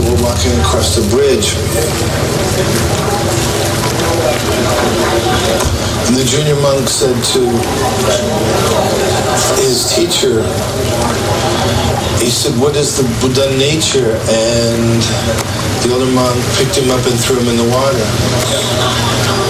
that were walking across the bridge. And the junior monk said to his teacher, he said, what is the Buddha nature? And the older monk picked him up and threw him in the water.